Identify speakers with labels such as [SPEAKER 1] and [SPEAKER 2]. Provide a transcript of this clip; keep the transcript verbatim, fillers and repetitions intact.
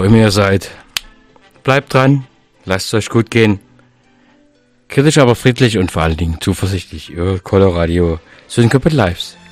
[SPEAKER 1] immer ihr seid. Bleibt dran, lasst es euch gut gehen. Kritisch, aber friedlich und vor allen Dingen zuversichtlich. Ihr Coloradio Syncope Lives.